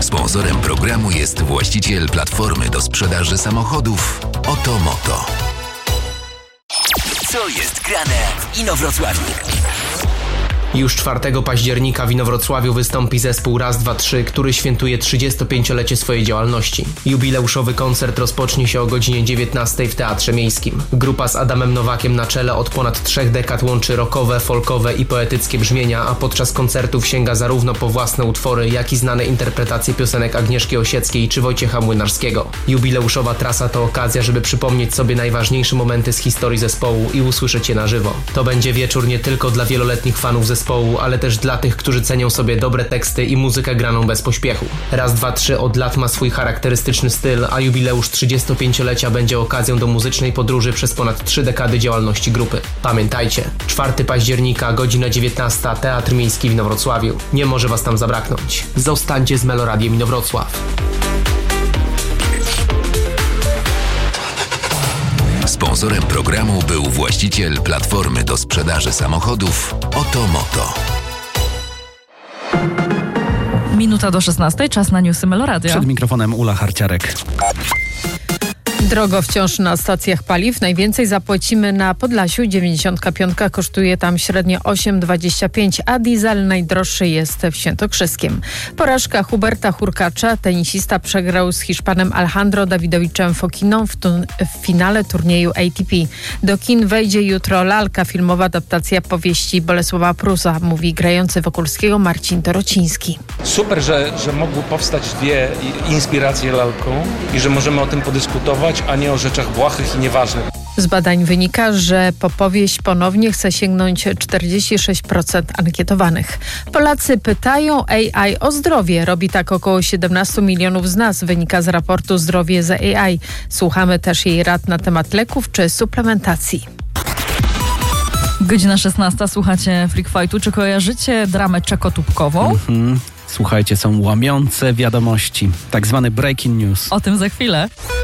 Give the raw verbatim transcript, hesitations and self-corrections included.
Sponsorem programu jest właściciel platformy do sprzedaży samochodów Otomoto. Co jest grane w Inowrocławiu? Już czwartego października w Inowrocławiu wystąpi zespół Raz, Dwa, Trzy, który świętuje trzydziestopięciolecie swojej działalności. Jubileuszowy koncert rozpocznie się o godzinie dziewiętnastej w Teatrze Miejskim. Grupa z Adamem Nowakiem na czele od ponad trzech dekad łączy rockowe, folkowe i poetyckie brzmienia, a podczas koncertów sięga zarówno po własne utwory, jak i znane interpretacje piosenek Agnieszki Osieckiej czy Wojciecha Młynarskiego. Jubileuszowa trasa to okazja, żeby przypomnieć sobie najważniejsze momenty z historii zespołu i usłyszeć je na żywo. To będzie wieczór nie tylko dla wieloletnich fanów zespołu, zespołu, ale też dla tych, którzy cenią sobie dobre teksty i muzykę graną bez pośpiechu. Raz, Dwa, Trzy od lat ma swój charakterystyczny styl, a jubileusz trzydziestopięciolecia będzie okazją do muzycznej podróży przez ponad trzy dekady działalności grupy. Pamiętajcie, czwartego października, godzina dziewiętnasta, Teatr Miejski w Inowrocławiu. Nie może was tam zabraknąć. Zostańcie z Meloradiem Inowrocław. Sponsorem programu był właściciel platformy do sprzedaży samochodów Otomoto. Minuta do szesnastej, czas na newsy Meloradia. Przed mikrofonem Ula Harciarek. Drogo wciąż na stacjach paliw. Najwięcej zapłacimy na Podlasiu. dziewięćdziesiątka piątka kosztuje tam średnio osiem dwadzieścia pięć, a diesel najdroższy jest w Świętokrzyskiem. Porażka Huberta Hurkacza. Tenisista przegrał z Hiszpanem Alejandro Dawidowiczem Fokiną w, tu- w finale turnieju A T P. Do kin wejdzie jutro lalka, filmowa adaptacja powieści Bolesława Prusa, mówi grający Wokulskiego Marcin Dorociński. Super, że, że mogły powstać dwie inspiracje lalką i że możemy o tym podyskutować, a nie o rzeczach błahych i nieważnych. Z badań wynika, że po powieść ponownie chce sięgnąć czterdzieści sześć procent ankietowanych. Polacy pytają A I o zdrowie. Robi tak około siedemnaście milionów z nas, wynika z raportu Zdrowie z A I. Słuchamy też jej rad na temat leków czy suplementacji. Godzina szesnasta, słuchacie Freak Fightu. Czy kojarzycie dramę czekotubkową? Mhm. Słuchajcie, są łamiące wiadomości. Tak zwany breaking news. O tym za chwilę.